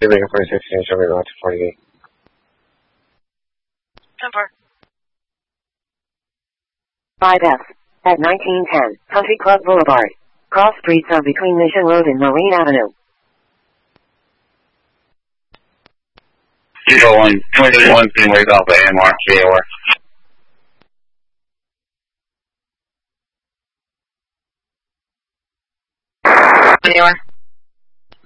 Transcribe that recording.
Looking for 16, show me going to 48. 10-4. 5F. At 1910, Country Club Boulevard. Cross streets are between Mission Road and Marine Avenue. 01, 21, Greenway Alpha, AMR, JOR. JOR.